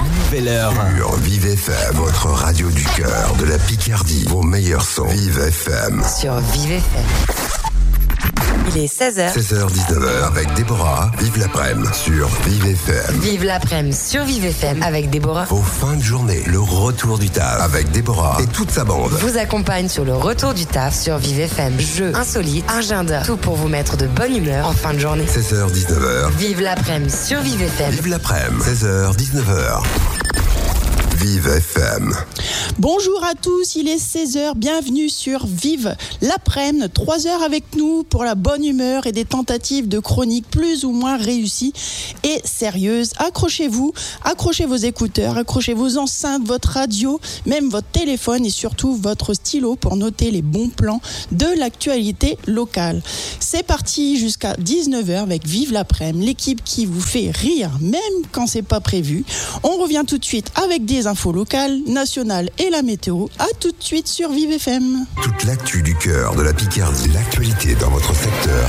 Nouvelle heure. Sur Vive FM, votre radio du cœur, de la Picardie, vos meilleurs sons. Vive FM. Sur Vive FM. Il est 16h. 16h-19h avec Déborah. Vive l'après-midi sur Vive FM. Vive l'après-midi sur Vive FM avec Déborah. Vos fins de journée, le retour du taf avec Déborah et toute sa bande. Vous accompagne sur le retour du taf sur Vive FM. Jeux, insolites, agenda, tout pour vous mettre de bonne humeur en fin de journée. 16h-19h. Vive l'après-midi sur Vive FM. Vive l'après-midi. 16h-19h. Vive FM. Bonjour à tous, il est 16h, bienvenue sur Vive l'après-midi, 3 heures avec nous pour la bonne humeur et des tentatives de chroniques plus ou moins réussies et sérieuses. Accrochez-vous, accrochez vos écouteurs, accrochez vos enceintes, votre radio, même votre téléphone et surtout votre stylo pour noter les bons plans de l'actualité locale. C'est parti jusqu'à 19h avec Vive l'après-midi, l'équipe qui vous fait rire même quand c'est pas prévu. On revient tout de suite avec des infos locales, nationales et la météo. À tout de suite sur Vive FM. Toute l'actu du cœur de la Picardie, l'actualité dans votre secteur.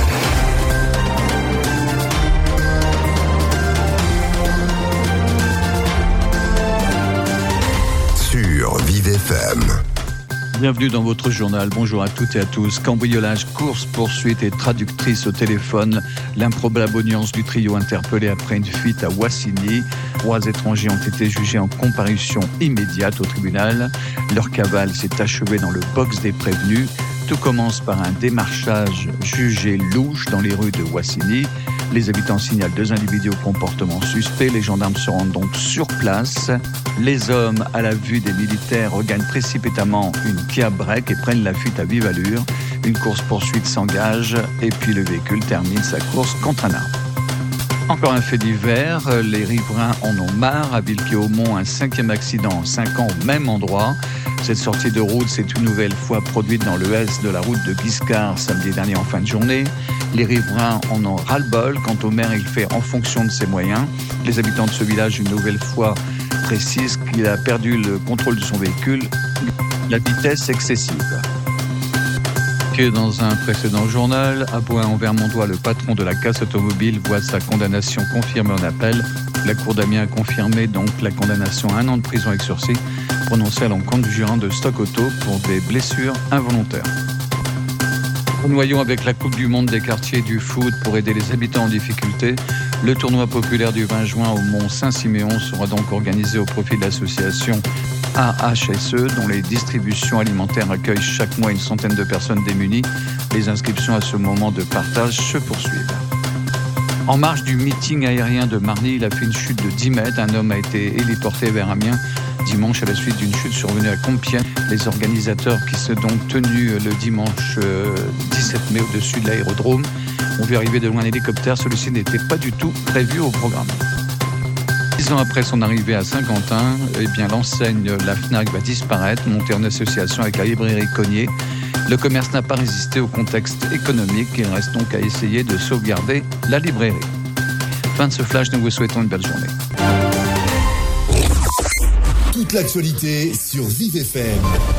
Sur Vive FM. Bienvenue dans votre journal. Bonjour à toutes et à tous. Cambriolage, course, poursuite et traductrice au téléphone. L'improbable audience du trio interpellé après une fuite à Wassigny. 3 étrangers ont été jugés en comparution immédiate au tribunal. Leur cavale s'est achevée dans le box des prévenus. Tout commence par un démarchage jugé louche dans les rues de Wassigny. Les habitants signalent 2 individus au comportement suspect. Les gendarmes se rendent donc sur place. Les hommes, à la vue des militaires, regagnent précipitamment une Kia Break et prennent la fuite à vive allure. Une course-poursuite s'engage et puis le véhicule termine sa course contre un arbre. Encore un fait divers, les riverains en ont marre. À Villequier-Aumont, un 5e accident en 5 ans au même endroit. Cette sortie de route s'est une nouvelle fois produite dans le S de la route de Guiscard samedi dernier en fin de journée. Les riverains en ont ras-le-bol. Quant au maire, il fait en fonction de ses moyens. Les habitants de ce village, une nouvelle fois, précisent qu'il a perdu le contrôle de son véhicule, la vitesse excessive. Que dans un précédent journal, à Bohain-en-Vermondois, le patron de la casse automobile voit sa condamnation confirmée en appel. La cour d'Amiens a confirmé donc la condamnation à 1 an de prison avec sursis prononcée à l'encontre du gérant de Stock Auto pour des blessures involontaires. Noyons avec la Coupe du Monde des quartiers du foot pour aider les habitants en difficulté. Le tournoi populaire du 20 juin au Mont Saint-Siméon sera donc organisé au profit de l'association AHSE, dont les distributions alimentaires accueillent chaque mois une centaine de personnes démunies. Les inscriptions à ce moment de partage se poursuivent. En marge du meeting aérien de Marny, il a fait une chute de 10 mètres. Un homme a été héliporté vers Amiens dimanche à la suite d'une chute survenue à Compiègne. Les organisateurs, qui se sont donc tenus le dimanche 17 mai au-dessus de l'aérodrome, ont vu arriver de loin un hélicoptère. Celui-ci n'était pas du tout prévu au programme. 10 ans après son arrivée à Saint-Quentin, l'enseigne La Fnac va disparaître, montée en association avec la librairie Cognier. Le commerce n'a pas résisté au contexte économique. Il reste donc à essayer de sauvegarder la librairie. Fin de ce flash, nous vous souhaitons une belle journée. Toute l'actualité sur Vive FM.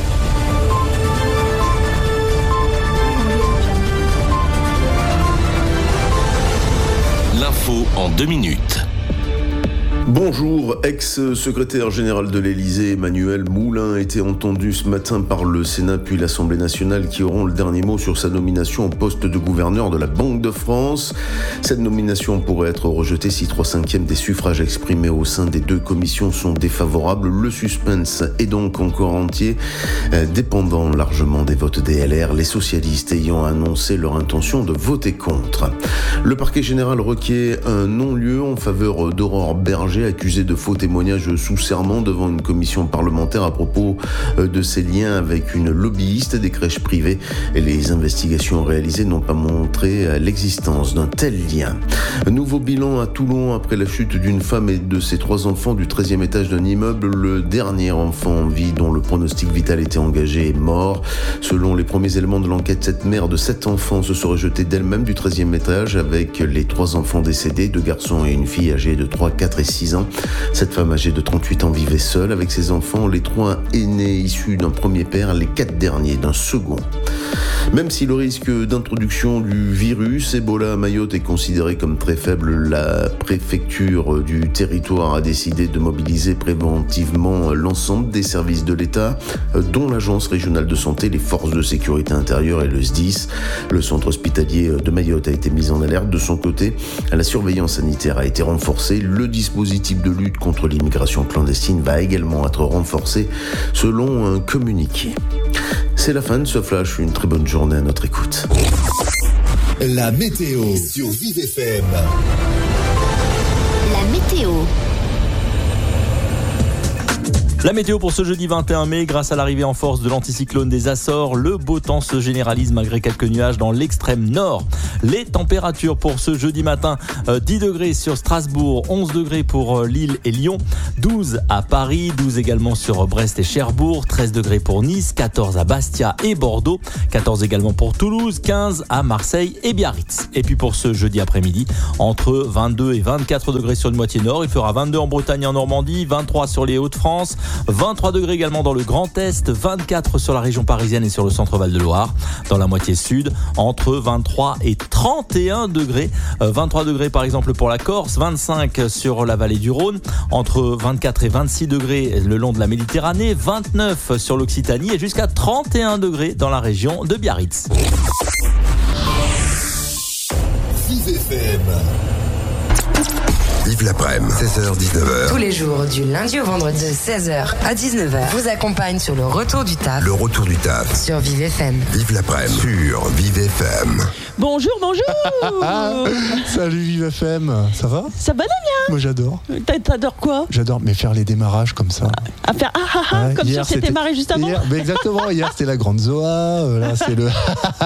L'info en 2 minutes. Bonjour, ex-secrétaire général de l'Élysée, Emmanuel Moulin a été entendu ce matin par le Sénat puis l'Assemblée nationale qui auront le dernier mot sur sa nomination au poste de gouverneur de la Banque de France. Cette nomination pourrait être rejetée si 3/5 des suffrages exprimés au sein des 2 commissions sont défavorables. Le suspense est donc encore entier, dépendant largement des votes des LR, les socialistes ayant annoncé leur intention de voter contre. Le parquet général requiert un non-lieu en faveur d'Aurore Berger, accusé de faux témoignages sous serment devant une commission parlementaire à propos de ses liens avec une lobbyiste des crèches privées. Et les investigations réalisées n'ont pas montré l'existence d'un tel lien. Un nouveau bilan à Toulon après la chute d'une femme et de ses 3 enfants du 13e étage d'un immeuble. Le dernier enfant en vie, dont le pronostic vital était engagé, est mort. Selon les premiers éléments de l'enquête, cette mère de 7 enfants se serait jetée d'elle-même du 13e étage avec les 3 enfants décédés, 2 garçons et une fille âgés de 3, 4 et 6 56 ans. Cette femme âgée de 38 ans vivait seule avec ses enfants, les 3 aînés issus d'un premier père, les 4 derniers d'un second. Même si le risque d'introduction du virus Ebola à Mayotte est considéré comme très faible, la préfecture du territoire a décidé de mobiliser préventivement l'ensemble des services de l'État, dont l'Agence régionale de santé, les forces de sécurité intérieure et le SDIS. Le centre hospitalier de Mayotte a été mis en alerte. De son côté, la surveillance sanitaire a été renforcée. Le dispositif de lutte contre l'immigration clandestine va également être renforcé selon un communiqué. C'est la fin de ce flash. Une très bonne journée à notre écoute. La météo sur Vive FM. La météo. La météo pour ce jeudi 21 mai, grâce à l'arrivée en force de l'anticyclone des Açores, le beau temps se généralise malgré quelques nuages dans l'extrême nord. Les températures pour ce jeudi matin, 10 degrés sur Strasbourg, 11 degrés pour Lille et Lyon, 12 à Paris, 12 également sur Brest et Cherbourg, 13 degrés pour Nice, 14 à Bastia et Bordeaux, 14 également pour Toulouse, 15 à Marseille et Biarritz. Et puis pour ce jeudi après-midi, entre 22 et 24 degrés sur une moitié nord, il fera 22 en Bretagne et en Normandie, 23 sur les Hauts-de-France, 23 degrés également dans le Grand Est, 24 sur la région parisienne et sur le centre Val-de-Loire. Dans la moitié sud, entre 23 et 31 degrés. 23 degrés par exemple pour la Corse, 25 sur la vallée du Rhône, entre 24 et 26 degrés le long de la Méditerranée, 29 sur l'Occitanie et jusqu'à 31 degrés dans la région de Biarritz. Vive FM. Vive l'après-midi, 16h-19h. Tous les jours, du lundi au vendredi, de 16h à 19h, vous accompagne sur le retour du taf. Le retour du taf. Sur Vive FM. Vive l'après-midi sur Vive FM. Bonjour, bonjour. Salut Vive FM, ça va? Ça va, Damien? Moi j'adore. T'adores quoi? J'adore, mais faire les démarrages comme ça. À faire Ouais, comme hier, sur c'était démarré juste avant. Mais exactement, hier c'était la grande Zoa, là c'est le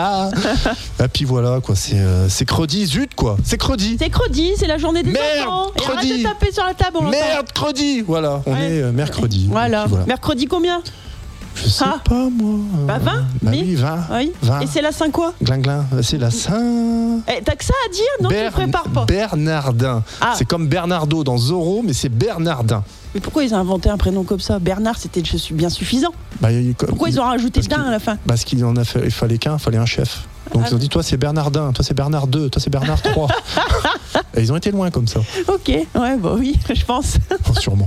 et puis voilà quoi, c'est credi, zut quoi, c'est credi. C'est credi, c'est la journée des enfants. Et arrête credi. de taper sur la table. Merde, credi. Voilà, on est mercredi. Voilà. Mercredi combien? Je sais pas moi. 20 oui, 20. Oui. 20. Et c'est la Saint quoi? Glinglin, c'est la Saint. T'as que ça à dire? Non, tu ne prépares pas. Bernardin. Ah. C'est comme Bernardo dans Zorro, mais c'est Bernardin. Mais pourquoi ils ont inventé un prénom comme ça? Bernard, c'était je suis bien suffisant. Pourquoi ils ont rajouté Dain à la fin? Parce qu'il en a fait, il fallait un chef. Donc ils ont dit toi c'est Bernardin, toi c'est Bernard 2, toi c'est Bernard 3. Et ils ont été loin comme ça. Ok, ouais, bah oui, je pense. Sûrement.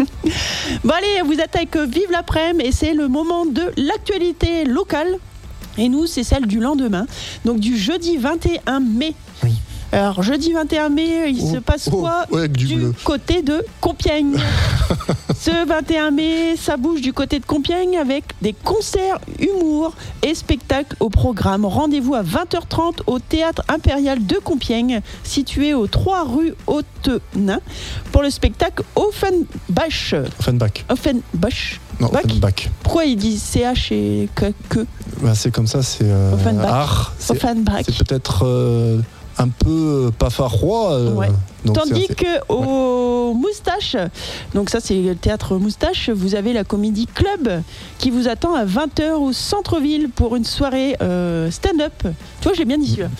Bon allez, vous êtes avec Vive l'après-midi et c'est le moment de l'actualité locale. Et nous, c'est celle du lendemain, donc du jeudi 21 mai. Oui. Alors, jeudi 21 mai, il se passe quoi du côté de Compiègne? Ce 21 mai, ça bouge du côté de Compiègne avec des concerts, humour et spectacles au programme. Rendez-vous à 20h30 au Théâtre Impérial de Compiègne, situé aux 3 rue Haute-Nain, pour le spectacle Offenbach. Offenbach. Non, Offenbach. Pourquoi il dit CH et que c'est comme ça, c'est art. Offenbach. C'est peut-être un peu pafarois. Ouais. Tandis qu'au Moustache, donc ça c'est le théâtre Moustache, vous avez la Comédie Club qui vous attend à 20h au centre-ville pour une soirée stand-up. Tu vois, j'ai bien dit celui-là.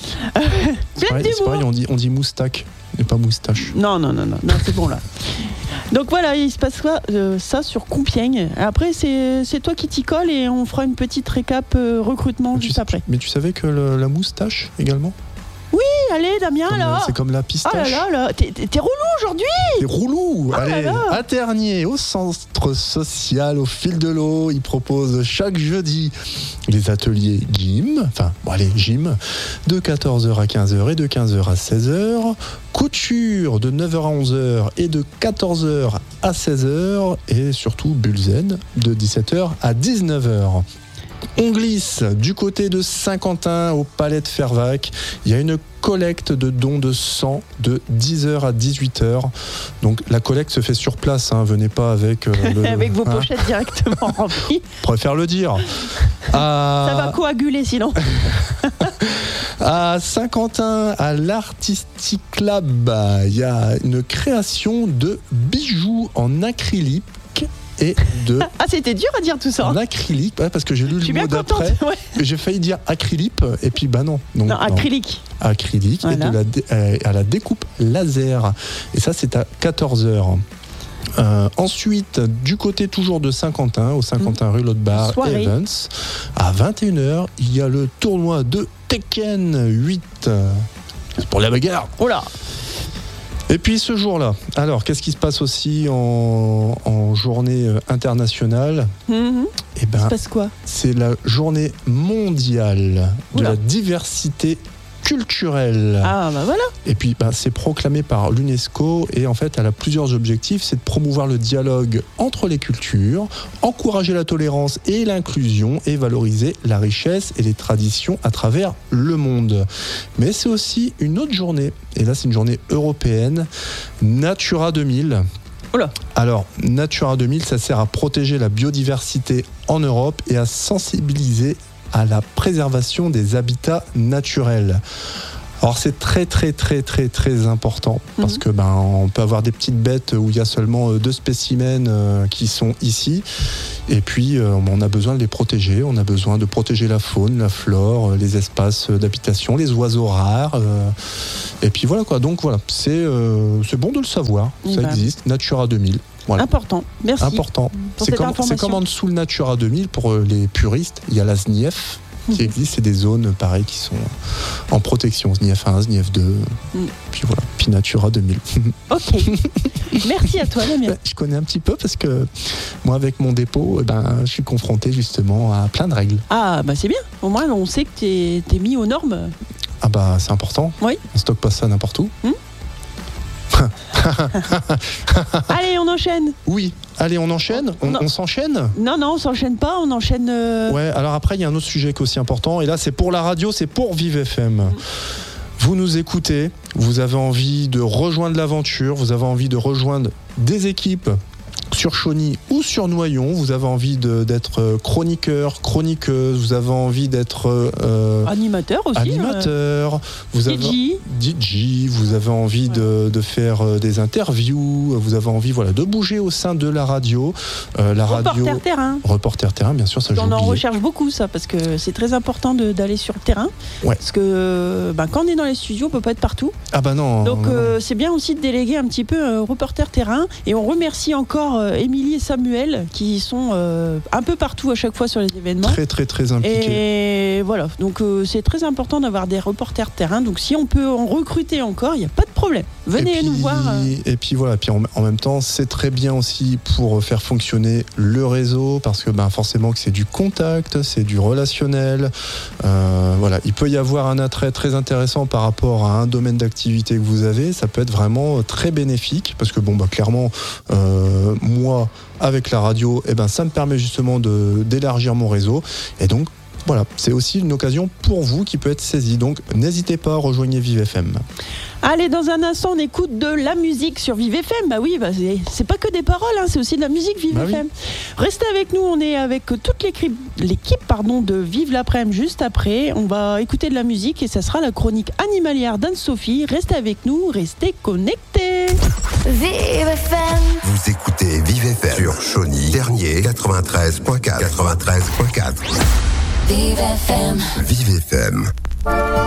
C'est pareil, on dit moustache, mais pas moustache. Non, c'est bon là. Donc voilà, il se passe ça sur Compiègne. Après, c'est toi qui t'y colle et on fera une petite récap recrutement juste après. Mais tu savais que la moustache également? Oui, allez Damien, là. C'est comme la pistache. Oh là, t'es relou aujourd'hui. T'es relou. Allez, à Tergnier, au centre social, au fil de l'eau, ils proposent chaque jeudi les ateliers gym, gym, de 14h à 15h et de 15h à 16h, couture de 9h à 11h et de 14h à 16h, et surtout Bulzen de 17h à 19h. On glisse du côté de Saint-Quentin au Palais de Fervaques. Il y a une collecte de dons de sang de 10h à 18h. Donc la collecte se fait sur place. Venez pas avec avec vos pochettes directement remplies. Je préfère le dire. Ça va coaguler sinon. À Saint-Quentin, à l'Artistic Lab, il y a une création de bijoux en acrylique et de... Ah, c'était dur à dire tout ça. En acrylique, parce que j'ai lu le mot d'après. Ouais. J'ai failli dire acrylique, et puis non. Non, acrylique. Acrylique, voilà. Et à la découpe laser. Et ça, c'est à 14h. Ensuite, du côté toujours de Saint-Quentin, au Saint-Quentin rue Lot-Bar Evans, à 21h, il y a le tournoi de Tekken 8. C'est pour la bagarre. Oh là. Et puis ce jour-là, alors qu'est-ce qui se passe aussi en journée internationale? Eh ben, il se passe quoi? C'est la journée mondiale de la diversité culturelle. Ah bah voilà. Et puis c'est proclamé par l'UNESCO et en fait elle a plusieurs objectifs, c'est de promouvoir le dialogue entre les cultures, encourager la tolérance et l'inclusion et valoriser la richesse et les traditions à travers le monde. Mais c'est aussi une autre journée, et là c'est une journée européenne, Natura 2000. Oula. Alors, Natura 2000, ça sert à protéger la biodiversité en Europe et à sensibiliser à la préservation des habitats naturels. Alors c'est très important parce que on peut avoir des petites bêtes où il y a seulement 2 spécimens qui sont ici et puis on a besoin de les protéger, on a besoin de protéger la faune, la flore, les espaces d'habitation, les oiseaux rares et puis voilà quoi. Donc voilà, c'est bon de le savoir, ça existe, Natura 2000. Voilà. Important, merci. Important. C'est comme en dessous le Natura 2000 pour les puristes, il y a la SNIEF qui existe, c'est des zones pareilles qui sont en protection, SNIEF 1, SNIEF 2, puis voilà, puis Natura 2000. Ok, merci à toi Damien. Je connais un petit peu parce que moi avec mon dépôt, je suis confronté justement à plein de règles. Ah bah c'est bien, au moins on sait que t'es mis aux normes. Ah bah c'est important, oui. On stocke pas ça n'importe où. Allez, on enchaîne. Oui, allez, on enchaîne. On s'enchaîne. Non, on s'enchaîne pas, on enchaîne. Ouais, alors après, il y a un autre sujet qui est aussi important. Et là, c'est pour la radio, c'est pour Vive FM. Vous nous écoutez, vous avez envie de rejoindre l'aventure, vous avez envie de rejoindre des équipes sur Chauny ou sur Noyon, vous avez envie d'être chroniqueur, chroniqueuse, vous avez envie d'être animateur aussi. Animateur, vous avez DJ, vous avez envie de faire des interviews, vous avez envie de bouger au sein de la radio. Reporter terrain. Reporter terrain, bien sûr, ça j'ai oublié. On en recherche beaucoup ça parce que c'est très important d'aller sur le terrain. Ouais. Parce que quand on est dans les studios, on peut pas être partout. Ah bah non. Donc c'est bien aussi de déléguer un petit peu reporter terrain et on remercie encore Émilie et Samuel qui sont un peu partout à chaque fois sur les événements. Très impliqués. Et voilà, donc c'est très important d'avoir des reporters terrain. Donc si on peut en recruter encore, il n'y a pas de problème. Venez nous voir. Et puis voilà, puis en même temps, c'est très bien aussi pour faire fonctionner le réseau parce que forcément que c'est du contact, c'est du relationnel. Voilà, il peut y avoir un attrait très intéressant par rapport à un domaine d'activité que vous avez. Ça peut être vraiment très bénéfique parce que clairement, moi, avec la radio, ça me permet justement d'élargir mon réseau. Et donc, voilà, c'est aussi une occasion pour vous qui peut être saisie. Donc, n'hésitez pas, rejoignez Vive FM. Allez, dans un instant, on écoute de la musique sur Vive FM. Bah oui, c'est pas que des paroles, c'est aussi de la musique Vive FM. Oui. Restez avec nous, on est avec toute l'équipe de Vive l'après-midi juste après. On va écouter de la musique et ça sera la chronique animalière d'Anne-Sophie. Restez avec nous, restez connectés. Vive FM. Vous écoutez Vive FM sur Chauny, Dernier, 93.4. Vive FM. Vive FM.